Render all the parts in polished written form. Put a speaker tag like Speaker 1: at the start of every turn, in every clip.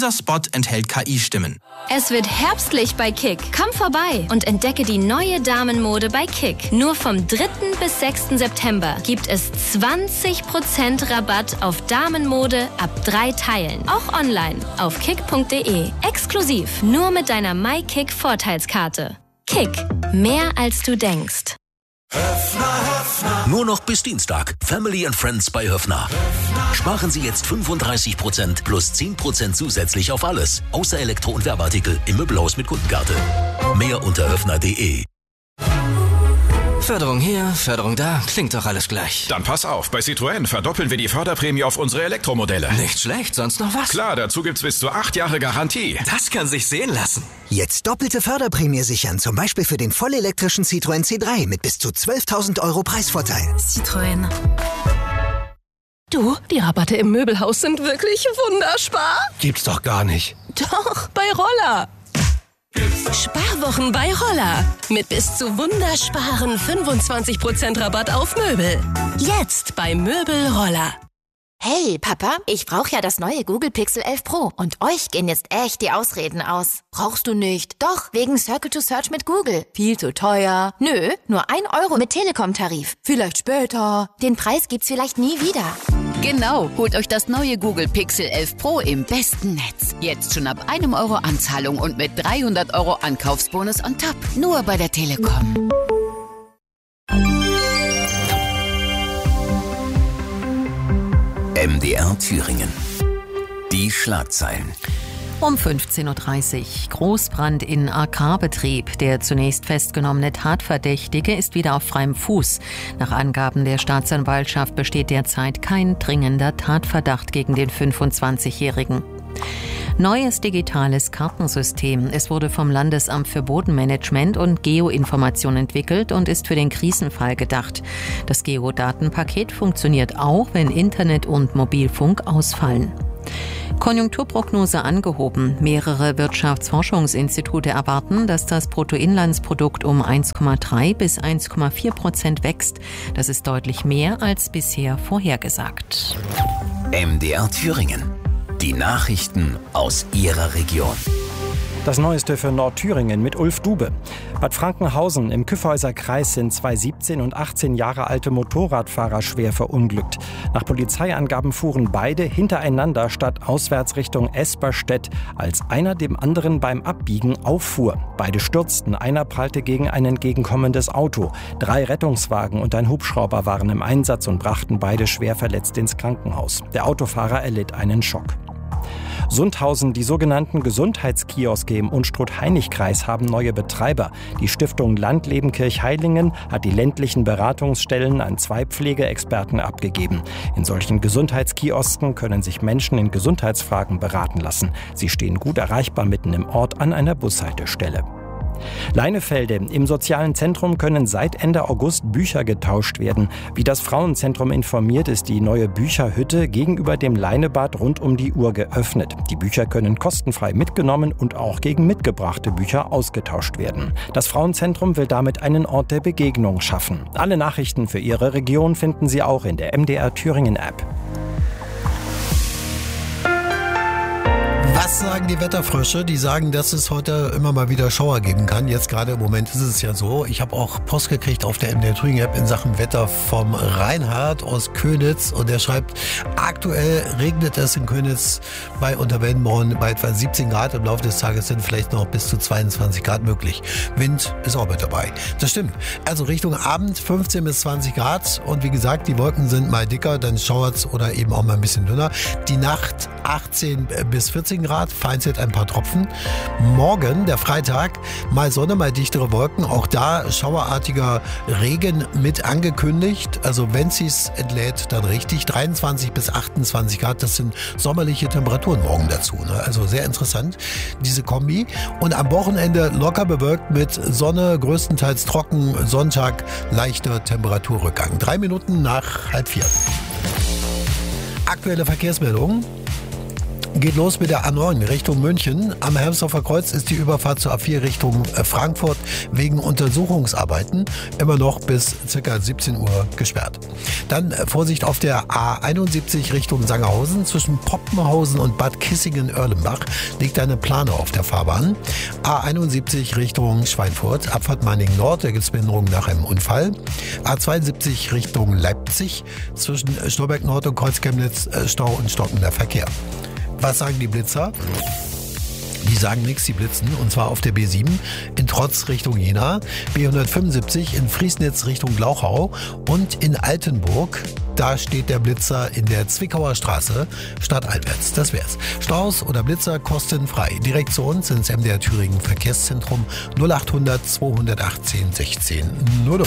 Speaker 1: Dieser Spot enthält KI-Stimmen.
Speaker 2: Es wird herbstlich bei Kick. Komm vorbei und entdecke die neue Damenmode bei Kick. Nur vom 3. bis 6. September gibt es 20% Rabatt auf Damenmode ab 3 Teilen. Auch online auf kick.de. Exklusiv nur mit deiner MyKick-Vorteilskarte. Kick. Mehr als du denkst.
Speaker 3: Nur noch bis Dienstag. Family and Friends bei Höffner. Sparen Sie jetzt 35% plus 10% zusätzlich auf alles. Außer Elektro- und Werbeartikel im Möbelhaus mit Kundenkarte. Mehr unter höffner.de.
Speaker 4: Förderung hier, Förderung da, klingt doch alles gleich.
Speaker 5: Dann pass auf, bei Citroën verdoppeln wir die Förderprämie auf unsere Elektromodelle.
Speaker 4: Nicht schlecht, sonst noch was?
Speaker 5: Klar, dazu gibt's bis zu 8 Jahre Garantie.
Speaker 4: Das kann sich sehen lassen.
Speaker 6: Jetzt doppelte Förderprämie sichern, zum Beispiel für den vollelektrischen Citroën C3 mit bis zu 12.000 € Preisvorteil.
Speaker 7: Citroën. Du, die Rabatte im Möbelhaus sind wirklich wunderspar.
Speaker 8: Gibt's doch gar nicht.
Speaker 7: Doch, bei Roller. Sparwochen bei Roller. Mit bis zu wundersparen 25% Rabatt auf Möbel. Jetzt bei Möbel Roller.
Speaker 9: Hey, Papa, ich brauche ja das neue Google Pixel 11 Pro. Und euch gehen jetzt echt die Ausreden aus. Brauchst du nicht? Doch, wegen Circle to Search mit Google. Viel zu teuer. Nö, nur 1 € mit Telekom-Tarif. Vielleicht später. Den Preis gibt's vielleicht nie wieder.
Speaker 10: Genau, holt euch das neue Google Pixel 11 Pro im besten Netz. Jetzt schon ab 1 € Anzahlung und mit 300 € Ankaufsbonus on top. Nur bei der Telekom.
Speaker 3: MDR Thüringen. Die Schlagzeilen.
Speaker 11: Um 15.30 Uhr. Großbrand in AK-Betrieb. Der zunächst festgenommene Tatverdächtige ist wieder auf freiem Fuß. Nach Angaben der Staatsanwaltschaft besteht derzeit kein dringender Tatverdacht gegen den 25-Jährigen. Neues digitales Kartensystem. Es wurde vom Landesamt für Bodenmanagement und Geoinformation entwickelt und ist für den Krisenfall gedacht. Das Geodatenpaket funktioniert auch, wenn Internet und Mobilfunk ausfallen. Konjunkturprognose angehoben. Mehrere Wirtschaftsforschungsinstitute erwarten, dass das Bruttoinlandsprodukt um 1,3 bis 1,4% wächst. Das ist deutlich mehr als bisher vorhergesagt.
Speaker 3: MDR Thüringen. Die Nachrichten aus Ihrer Region.
Speaker 12: Das Neueste für Nordthüringen mit Ulf Dube. Bad Frankenhausen im Kyffhäuser Kreis sind 2 17 und 18 Jahre alte Motorradfahrer schwer verunglückt. Nach Polizeiangaben fuhren beide hintereinander stadtauswärts Richtung Esperstedt, als einer dem anderen beim Abbiegen auffuhr. Beide stürzten, einer prallte gegen ein entgegenkommendes Auto. 3 Rettungswagen und ein Hubschrauber waren im Einsatz und brachten beide schwer verletzt ins Krankenhaus. Der Autofahrer erlitt einen Schock. Sundhausen, die sogenannten Gesundheitskioske im Unstrut-Hainich-Kreis haben neue Betreiber. Die Stiftung Landleben Kirchheilingen hat die ländlichen Beratungsstellen an 2 Pflegeexperten abgegeben. In solchen Gesundheitskiosken können sich Menschen in Gesundheitsfragen beraten lassen. Sie stehen gut erreichbar mitten im Ort an einer Bushaltestelle. Leinefelde. Im sozialen Zentrum können seit Ende August Bücher getauscht werden. Wie das Frauenzentrum informiert, ist die neue Bücherhütte gegenüber dem Leinebad rund um die Uhr geöffnet. Die Bücher können kostenfrei mitgenommen und auch gegen mitgebrachte Bücher ausgetauscht werden. Das Frauenzentrum will damit einen Ort der Begegnung schaffen. Alle Nachrichten für Ihre Region finden Sie auch in der MDR Thüringen App.
Speaker 8: Was sagen die Wetterfrösche? Die sagen, dass es heute immer mal wieder Schauer geben kann. Jetzt gerade im Moment ist es ja so. Ich habe auch Post gekriegt auf der MDR Thüringen App in Sachen Wetter vom Reinhard aus Köniz. Und der schreibt, aktuell regnet es in Köniz bei Unterwellenborn bei etwa 17 Grad. Im Laufe des Tages sind vielleicht noch bis zu 22 Grad möglich. Wind ist auch mit dabei. Das stimmt. Also Richtung Abend 15 bis 20 Grad. Und wie gesagt, die Wolken sind mal dicker, dann schauert es oder eben auch mal ein bisschen dünner. Die Nacht 18 bis 14 Grad, vereinzelt ein paar Tropfen. Morgen, der Freitag, mal Sonne, mal dichtere Wolken. Auch da schauerartiger Regen mit angekündigt. Also wenn es sich entlädt, dann richtig. 23 bis 28 Grad, das sind sommerliche Temperaturen morgen dazu. Ne? Also sehr interessant, diese Kombi. Und am Wochenende locker bewölkt mit Sonne, größtenteils trocken. Sonntag leichter Temperaturrückgang. 3 Minuten nach 3:30. Aktuelle Verkehrsmeldungen. Geht los mit der A9 Richtung München. Am Hermsdorfer Kreuz ist die Überfahrt zur A4 Richtung Frankfurt wegen Untersuchungsarbeiten immer noch bis ca. 17 Uhr gesperrt. Dann Vorsicht auf der A71 Richtung Sangerhausen. Zwischen Poppenhausen und Bad Kissingen-Erlenbach liegt eine Plane auf der Fahrbahn. A71 Richtung Schweinfurt, Abfahrt Meiningen Nord, da gibt es Behinderungen nach einem Unfall. A72 Richtung Leipzig, zwischen Schnurberg Nord und Kreuzchemnitz Stau und stockender Verkehr. Was sagen die Blitzer? Die sagen nichts, die blitzen, und zwar auf der B7 in Trotz Richtung Jena, B175 in Friesnitz Richtung Glauchau und in Altenburg, da steht der Blitzer in der Zwickauer Straße stadteinwärts. Das wär's. Staus oder Blitzer kostenfrei. Direkt zu uns ins MDR Thüringen Verkehrszentrum 0800 218 16 00.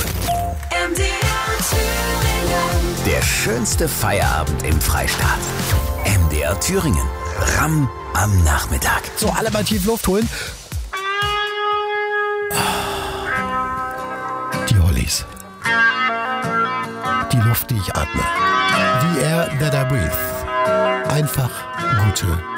Speaker 3: Der schönste Feierabend im Freistaat. MDR Thüringen. Ramm am Nachmittag.
Speaker 8: So, alle mal tief Luft holen. Die Hollies. Die Luft, die ich atme. The air that I breathe. Einfach gute